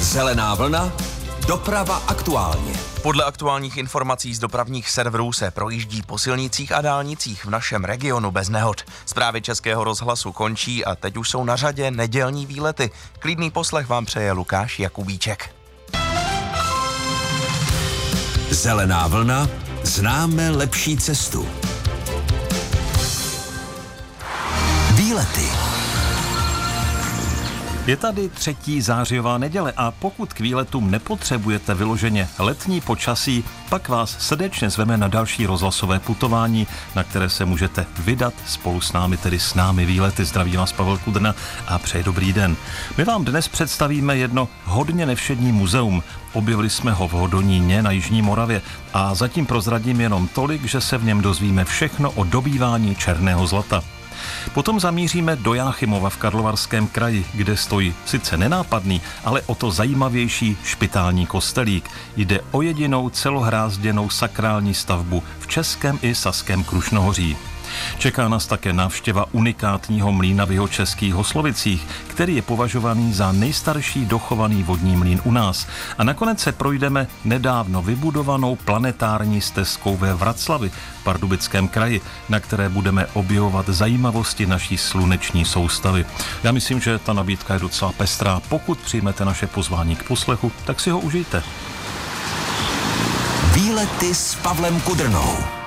Zelená vlna, doprava aktuálně. Podle aktuálních informací z dopravních serverů se projíždí po silnicích a dálnicích v našem regionu bez nehod. Zprávy Českého rozhlasu končí a teď už jsou na řadě nedělní výlety. Klidný poslech vám přeje Lukáš Jakubíček. Zelená vlna, známe lepší cestu. Výlety. Je tady 3. zářijová neděle a pokud k výletům nepotřebujete vyloženě letní počasí, pak vás srdečně zveme na další rozhlasové putování, na které se můžete vydat spolu s námi, tedy s námi výlety. Zdraví vás Pavel Kudrna a přeji dobrý den. My vám dnes představíme jedno hodně nevšední muzeum. Objevili jsme ho v Hodoníně na Jižní Moravě a zatím prozradím jenom tolik, že se v něm dozvíme všechno o dobývání černého zlata. Potom zamíříme do Jáchymova v Karlovarském kraji, kde stojí sice nenápadný, ale o to zajímavější špitální kostelík. Jde o jedinou celohrázděnou sakrální stavbu v Českém i Saském Krušnohoří. Čeká nás také návštěva unikátního mlýna v Jihočeských Hoslovicích, který je považovaný za nejstarší dochovaný vodní mlýn u nás. A nakonec se projdeme nedávno vybudovanou planetární stezkou ve Vraclavi v Pardubickém kraji, na které budeme objevovat zajímavosti naší sluneční soustavy. Já myslím, že ta nabídka je docela pestrá. Pokud přijmete naše pozvání k poslechu, tak si ho užijte. Výlety s Pavlem Kudrnou.